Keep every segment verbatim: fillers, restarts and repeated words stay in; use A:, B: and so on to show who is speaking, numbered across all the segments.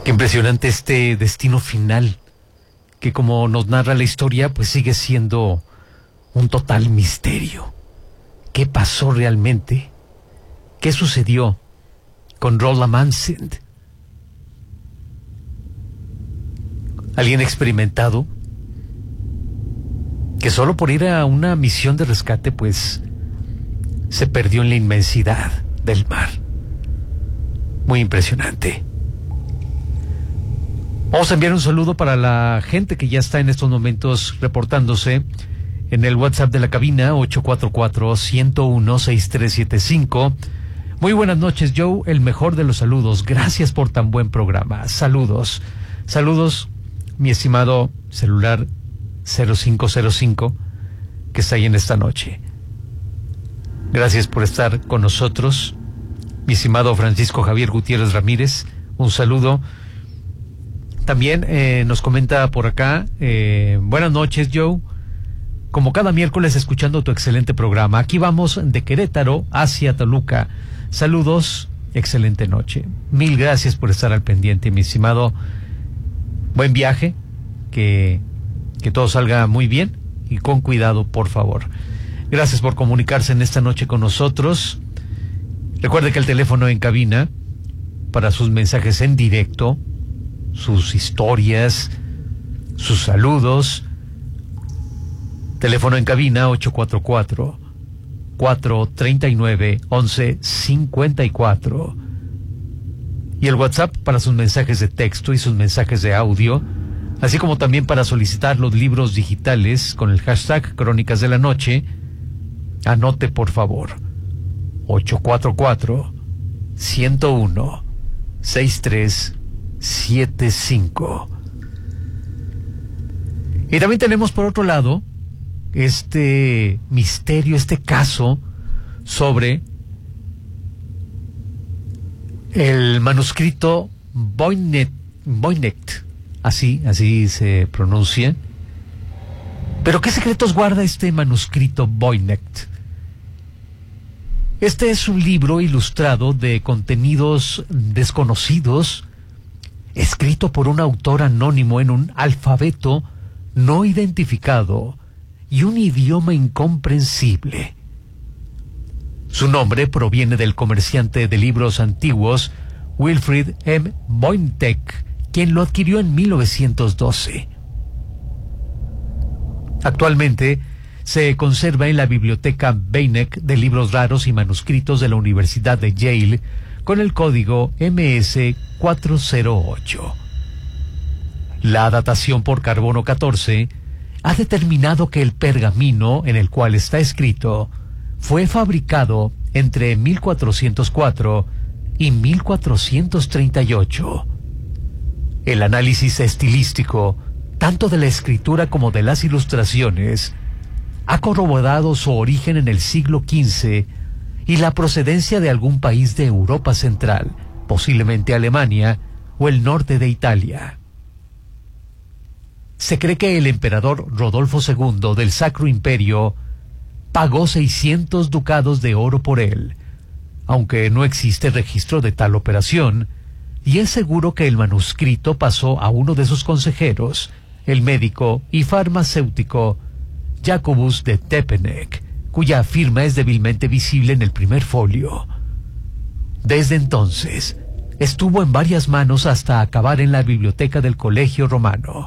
A: Qué impresionante este destino final, que como nos narra la historia, pues sigue siendo un total misterio. ¿Qué pasó realmente? ¿Qué sucedió con Roland Mansend? Alguien experimentado que solo por ir a una misión de rescate, pues se perdió en la inmensidad del mar. Muy impresionante. Vamos a enviar un saludo para la gente que ya está en estos momentos reportándose en el WhatsApp de la cabina ocho cuatro cuatro, uno cero uno, seis tres siete cinco. Muy buenas noches, Joe, el mejor de los saludos. Gracias por tan buen programa. Saludos. Saludos, mi estimado celular cero cinco cero cinco que está ahí en esta noche. Gracias por estar con nosotros. Mi estimado Francisco Javier Gutiérrez Ramírez, un saludo. También eh, nos comenta por acá, eh, buenas noches, Joe. Como cada miércoles escuchando tu excelente programa. Aquí vamos de Querétaro hacia Toluca. Saludos, excelente noche. Mil gracias por estar al pendiente, mi estimado. Buen viaje, que, que todo salga muy bien y con cuidado, por favor. Gracias por comunicarse en esta noche con nosotros. Recuerde que el teléfono en cabina para sus mensajes en directo, sus historias, sus saludos. Teléfono en cabina ocho cuatro cuatro, cuatro tres nueve, once cincuenta y cuatro. Y el WhatsApp para sus mensajes de texto y sus mensajes de audio, así como también para solicitar los libros digitales con el hashtag Crónicas de la Noche. Anote por favor, ocho cuatro cuatro, uno cero uno, seis tres siete cinco. Y también tenemos por otro lado este misterio, este caso sobre el manuscrito Voynich, Voynich, así, así se pronuncia. Pero ¿qué secretos guarda este manuscrito Voynich? Este es un libro ilustrado de contenidos desconocidos, escrito por un autor anónimo en un alfabeto no identificado y un idioma incomprensible. Su nombre proviene del comerciante de libros antiguos Wilfrid M. Voynich, quien lo adquirió en mil novecientos doce. Actualmente se conserva en la biblioteca Voynich de libros raros y manuscritos de la Universidad de Yale con el código M S cuatro cero ocho. La datación por carbono catorce ha determinado que el pergamino en el cual está escrito fue fabricado entre mil cuatrocientos cuatro y mil cuatrocientos treinta y ocho. El análisis estilístico, tanto de la escritura como de las ilustraciones, ha corroborado su origen en el siglo quince y la procedencia de algún país de Europa Central, posiblemente Alemania o el norte de Italia. Se cree que el emperador Rodolfo segundo del Sacro Imperio pagó seiscientos ducados de oro por él, aunque no existe registro de tal operación, y es seguro que el manuscrito pasó a uno de sus consejeros, el médico y farmacéutico Jacobus de Tepeneck, cuya firma es débilmente visible en el primer folio. Desde entonces, estuvo en varias manos hasta acabar en la biblioteca del Colegio Romano.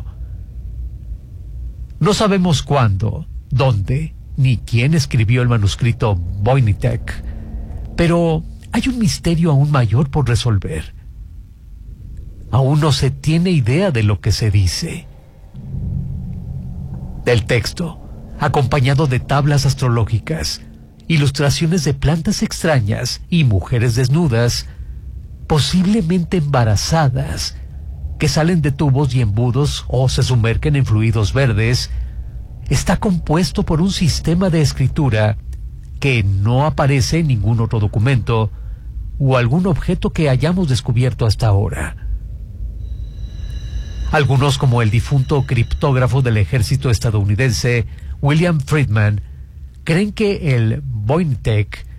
A: No sabemos cuándo, dónde, ni quién escribió el manuscrito Voynich, pero hay un misterio aún mayor por resolver. Aún no se tiene idea de lo que se dice. Del texto, acompañado de tablas astrológicas, ilustraciones de plantas extrañas y mujeres desnudas, posiblemente embarazadas, que salen de tubos y embudos o se sumergen en fluidos verdes, está compuesto por un sistema de escritura que no aparece en ningún otro documento o algún objeto que hayamos descubierto hasta ahora. Algunos, como el difunto criptógrafo del ejército estadounidense William Friedman, creen que el Voynich